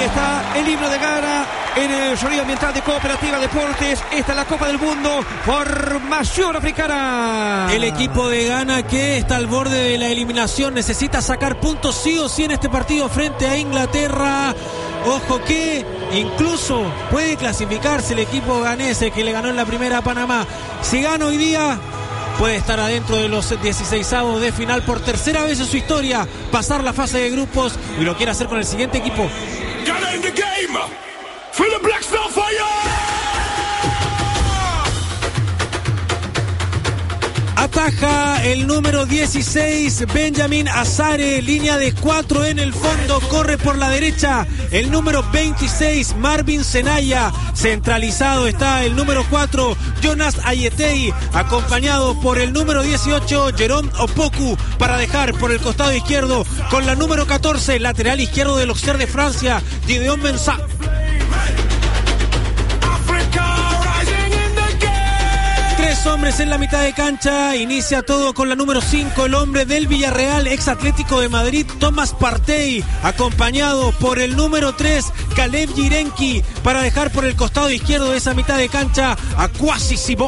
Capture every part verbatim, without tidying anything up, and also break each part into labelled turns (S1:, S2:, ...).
S1: está el himno de Ghana en el sonido ambiental de Cooperativa Deportes. Esta es la Copa del Mundo, formación africana.
S2: El equipo de Ghana, que está al borde de la eliminación, necesita sacar puntos sí o sí en este partido frente a Inglaterra. Ojo que incluso puede clasificarse el equipo ganés, que le ganó en la primera a Panamá. Si gana hoy día, puede estar adentro de los dieciseisavos de final por tercera vez en su historia, pasar la fase de grupos, y lo quiere hacer con el siguiente equipo.
S3: Ghana in the game for the Black Star Fire.
S2: Ataja el número dieciséis, Benjamin Azare, línea de cuatro en el fondo, corre por la derecha el número veintiséis, Marvin Senaya. Centralizado está el número cuatro, Jonas Ayetei, acompañado por el número dieciocho, Jerome Opoku, para dejar por el costado izquierdo con la número catorce, lateral izquierdo del Auxerre de Francia, Gideon Mensah. Tres hombres en la mitad de cancha. Inicia todo con la número cinco, el hombre del Villarreal, ex Atlético de Madrid, Thomas Partey, acompañado por el número tres, Caleb Jirenki, para dejar por el costado izquierdo de esa mitad de cancha a Kwasi Sibo.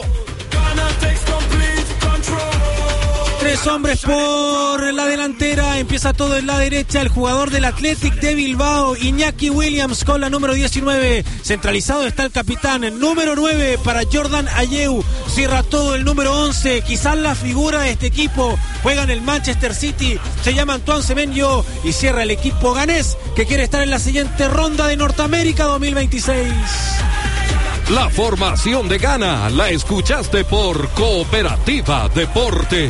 S2: Tres hombres por la delantera. Empieza todo en la derecha. El jugador del Athletic de Bilbao, Iñaki Williams, con la número diecinueve. Centralizado está el capitán, el número nueve para Jordan Ayew. Cierra todo el número once. Quizás la figura de este equipo. Juega en el Manchester City. Se llama Antoine Semenyo. Y cierra el equipo ganés, que quiere estar en la siguiente ronda de Norteamérica dos mil veintiséis.
S4: La formación de Ghana la escuchaste por Cooperativa Deportes.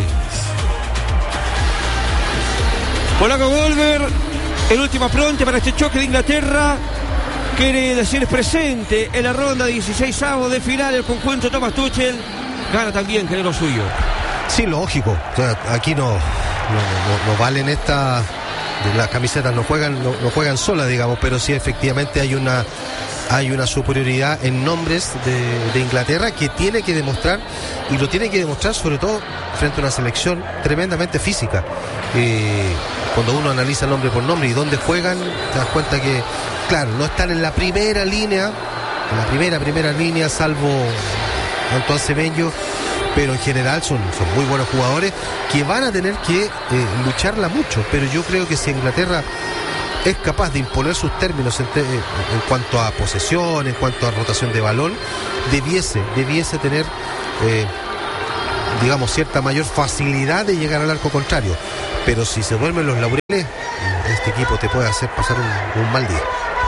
S1: Polaco Golver, el último apronte para este choque de Inglaterra. Quiere decir presente en la ronda dieciseisavos de final el conjunto Thomas Tuchel. Ghana también quiere lo suyo.
S5: Sí, lógico. O sea, aquí no, no, no, no valen esta... Las camisetas no juegan, no, no juegan solas, digamos, pero sí efectivamente hay una... Hay una superioridad en nombres de, de Inglaterra que tiene que demostrar, y lo tiene que demostrar sobre todo frente a una selección tremendamente física. Eh, cuando uno analiza nombre por nombre y dónde juegan, te das cuenta que, claro, no están en la primera línea, en la primera, primera línea, salvo Antoine Semenyo, pero en general son, son muy buenos jugadores que van a tener que eh, lucharla mucho. Pero yo creo que si Inglaterra es capaz de imponer sus términos en, te, en cuanto a posesión, en cuanto a rotación de balón, debiese, debiese tener, eh, digamos, cierta mayor facilidad de llegar al arco contrario. Pero si se duermen los laureles, este equipo te puede hacer pasar un, un mal día.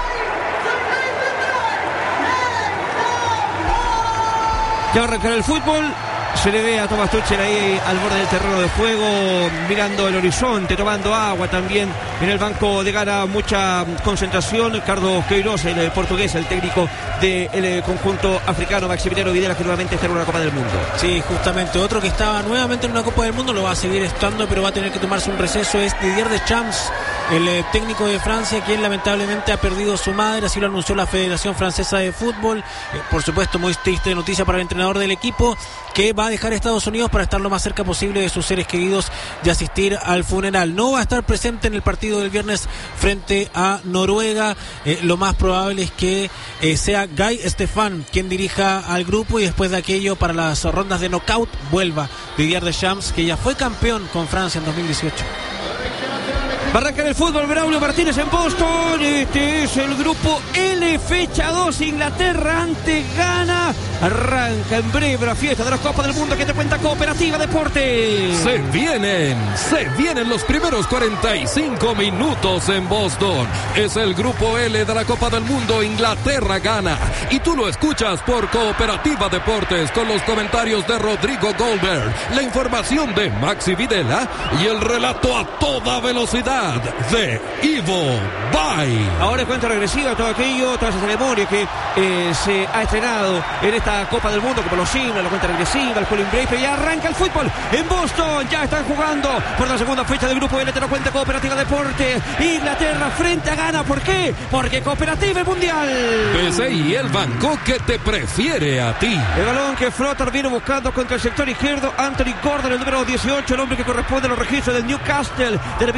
S1: Ya va a arrancar el fútbol. Se le ve a Thomas Tuchel ahí al borde del terreno de juego, mirando el horizonte, tomando agua también. En el banco de Ghana mucha concentración. Carlos Queiroz, el portugués, el técnico del conjunto africano. Maximiliano Videla, que nuevamente está en una Copa del Mundo.
S2: Sí, justamente. Otro que estaba nuevamente en una Copa del Mundo, lo va a seguir estando, pero va a tener que tomarse un receso, es Didier Deschamps, el eh, técnico de Francia, quien lamentablemente ha perdido a su madre. Así lo anunció la Federación Francesa de Fútbol. Eh, por supuesto, muy triste noticia para el entrenador del equipo, que va a dejar Estados Unidos para estar lo más cerca posible de sus seres queridos y asistir al funeral. No va a estar presente en el partido del viernes frente a Noruega. Eh, lo más probable es que eh, sea Guy Stefan quien dirija al grupo, y después de aquello, para las rondas de knockout, vuelva Didier Deschamps, que ya fue campeón con Francia en dos mil dieciocho.
S1: Va a arrancar el fútbol, Braulio Martínez en Boston. Este es el grupo L, fecha dos, Inglaterra ante Ghana. Arranca en breve la fiesta de la Copa del Mundo que te cuenta Cooperativa Deportes.
S4: Se vienen, se vienen los primeros cuarenta y cinco minutos en Boston. Es el grupo L de la Copa del Mundo, Inglaterra gana. Y tú lo escuchas por Cooperativa Deportes, con los comentarios de Rodrigo Goldberg, la información de Maxi Videla y el relato a toda velocidad de Ivo Bay.
S1: Ahora es cuenta regresiva, todo aquello, toda esa ceremonia que eh, se ha estrenado en esta Copa del Mundo, como los himnos, la cuenta regresiva, el Colin Break, pero ya arranca el fútbol en Boston. Ya están jugando por la segunda fecha del grupo L, te lo cuenta Cooperativa Deportes. Inglaterra frente a Ghana. ¿Por qué? Porque Cooperativa es mundial.
S4: P S I, el banco que te prefiere a ti.
S1: El balón que Flotter viene buscando contra el sector izquierdo. Anthony Gordon, el número dieciocho, el hombre que corresponde a los registros del Newcastle, termina despejando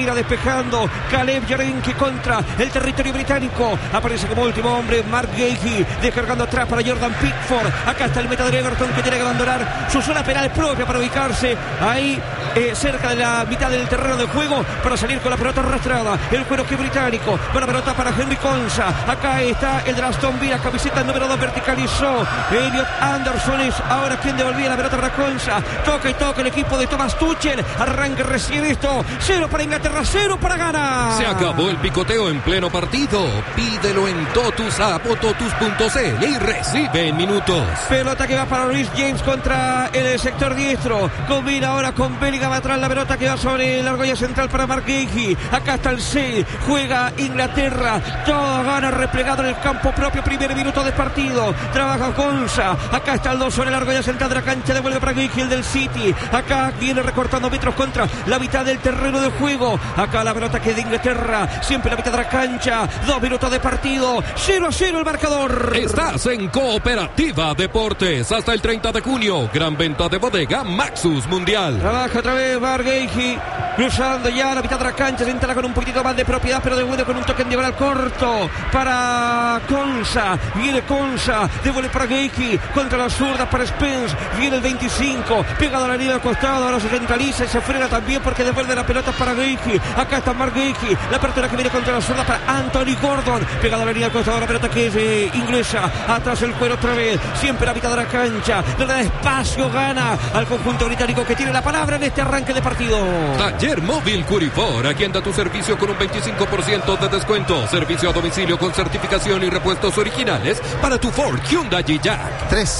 S1: despejando. Caleb Yarenki contra el territorio británico. Aparece como último hombre Mark Gagey, descargando atrás para Jordan Pickford. Acá está el meta de Everton, que tiene que abandonar su zona penal propia para ubicarse ahí eh, cerca de la mitad del terreno de juego, para salir con la pelota arrastrada. El cuero que británico, con la pelota para Henry Konsa. Acá está el de Aston Villa, camiseta número dos, verticalizó. Elliot Anderson es ahora quien devolvía la pelota para Konsa. Toca y toca el equipo de Thomas Tuchel. Arranca recién esto. Cero para Inglaterra, cero para Ghana.
S4: Se acabó el picoteo en pleno partido. Pídelo en Totus app o totus punto c l y recibe en minutos.
S1: Pelota que va para Reece James contra el sector diestro. Combina ahora con Bellingham atrás. La pelota que va sobre la argolla central para Mark Gagey. Acá está el C. Juega Inglaterra. Todo Ghana replegado en el campo propio. Primer minuto de partido. Trabaja Konsa. Acá está el dos sobre la argolla central de la cancha. Devuelve para Gagey, el del City. Acá viene recortando metros contra la mitad del terreno de juego. Acá la pelota que es de Inglaterra. Siempre la mitad de la cancha. Dos minutos de partido. cero a cero el marcador.
S4: Estás en Cooperativa Deportes hasta el treinta de junio. Gran venta de bodega Maxus Mundial.
S1: Trabaja otra vez Mark Gagey, cruzando ya la mitad de la cancha. Se instala con un poquitito más de propiedad, pero devuelve con un toque en diagonal corto para Konsa. Viene Konsa, devuelve para Gagey, contra la zurda para Spence. Viene el veinticinco, pegado a la línea del costado. Ahora se centraliza y se frena también porque devuelve la pelota para Gagey. Acá está Mark Gagey, la apertura que viene contra la zurda para Anthony Gordon. Pegado a la línea del costado, la pelota que es eh, inglesa. Atrás el cuero otra vez, siempre la mitad de la cancha. Le da espacio, gana al conjunto británico, que tiene la palabra en este arranque de partido.
S4: Taller Móvil Curifor, agenda tu servicio con un veinticinco por ciento de descuento. Servicio a domicilio con certificación y repuestos originales para tu Ford, Hyundai y Jack.
S5: tres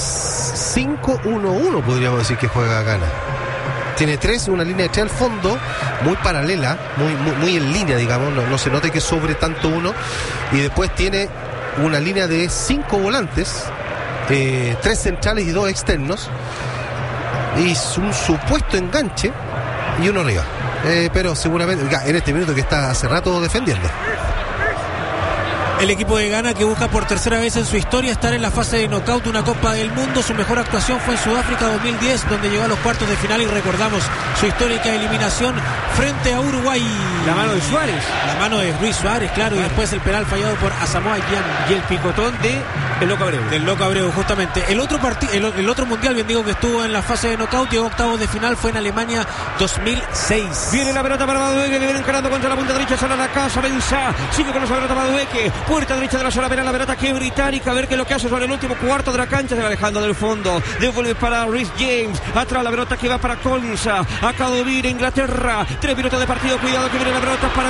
S5: cinco uno uno podríamos decir que juega Ghana. Tiene tres, una línea de tres al fondo, muy paralela, muy, muy, muy en línea, digamos, no, no se note que sobre tanto uno. Y después tiene una línea de cinco volantes, eh, tres centrales y dos externos, y un supuesto enganche y uno arriba. Eh, pero seguramente en este minuto que está hace rato defendiendo.
S2: El equipo de Ghana, que busca por tercera vez en su historia estar en la fase de knockout de una Copa del Mundo. Su mejor actuación fue en Sudáfrica dos mil diez, donde llegó a los cuartos de final, y recordamos su histórica eliminación frente a Uruguay.
S1: La mano de Suárez.
S2: La mano de Luis Suárez, claro, y después el penal fallado por Asamoah Gyan.
S1: Y el picotón de el Loco Abreu.
S2: Del Loco Abreu, justamente. El otro partido, el, el otro mundial, bien digo, que estuvo en la fase de knockout, llegó a octavos de final, fue en Alemania dos mil seis.
S1: Viene la pelota para Madueque, que viene encarando contra la punta derecha, sale a la casa, Benzá, sigue con la pelota Madueque, puerta derecha de la zona penal, la pelota que es británica, a ver qué es lo que hace sobre el último cuarto de la cancha, se va alejando del fondo, devuelve para Reece James, atrás la pelota que va para Konsa, acá domina Inglaterra, tres minutos de partido, cuidado que viene la pelota para